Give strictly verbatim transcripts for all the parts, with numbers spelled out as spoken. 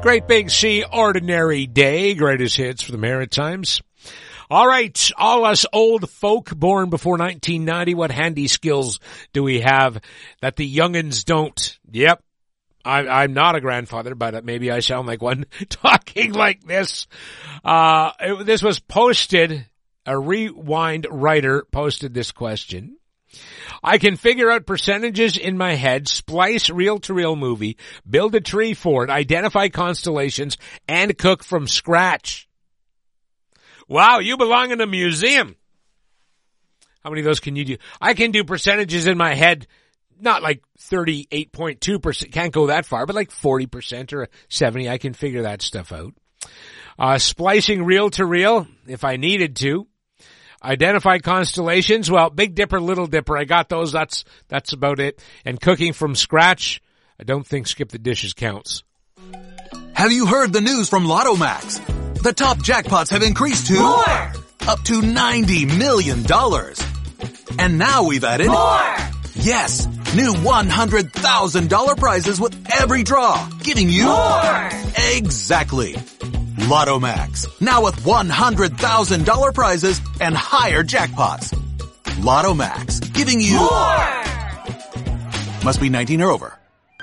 Great Big Sea, Ordinary Day. Greatest hits for the Maritimes. All right, all us old folk born before nineteen ninety, what handy skills do we have that the youngins don't? Yep. I, I'm not a grandfather, but maybe I sound like one talking like this. Uh, it, this was posted, a Rewind writer posted this question. I can figure out percentages in my head, splice reel-to-reel movie, build a tree for it, identify constellations, and cook from scratch. Wow, you belong in a museum. How many of those can you do? I can do percentages in my head. Not like thirty-eight point two percent, can't go that far, but like forty percent or seventy, I can figure that stuff out. Uh, splicing reel to reel, if I needed to. Identify constellations, well, Big Dipper, Little Dipper, I got those, that's, that's about it. And cooking from scratch, I don't think skip the dishes counts. Have you heard the news from Lotto Max? The top jackpots have increased to more, up to ninety million dollars. And now we've added more. Yes, new one hundred thousand dollars prizes with every draw, giving you more. Exactly. Lotto Max, now with one hundred thousand dollars prizes and higher jackpots. Lotto Max, giving you more. Must be nineteen or over.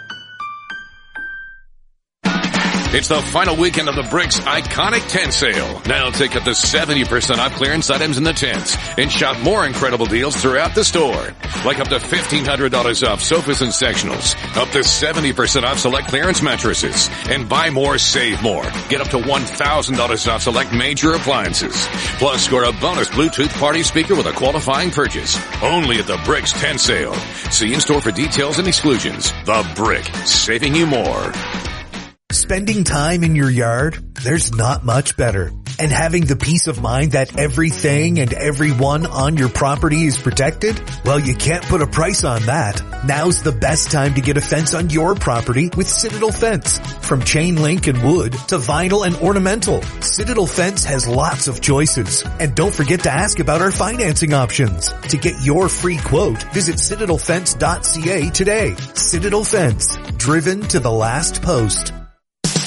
It's the final weekend of the Bricks Iconic Tent Sale. Now take up to seventy percent off clearance items in the tents and shop more incredible deals throughout the store. Like up to fifteen hundred dollars off sofas and sectionals, up to seventy percent off select clearance mattresses, and buy more, save more. Get up to one thousand dollars off select major appliances. Plus score a bonus Bluetooth party speaker with a qualifying purchase. Only at the Bricks Tent Sale. See in store for details and exclusions. The Brick, saving you more. Spending time in your yard, there's not much better. And having the peace of mind that everything and everyone on your property is protected? Well, you can't put a price on that. Now's the best time to get a fence on your property with Citadel Fence. From chain link and wood to vinyl and ornamental, Citadel Fence has lots of choices. And don't forget to ask about our financing options. To get your free quote, visit citadel fence dot c a today. Citadel Fence, driven to the last post.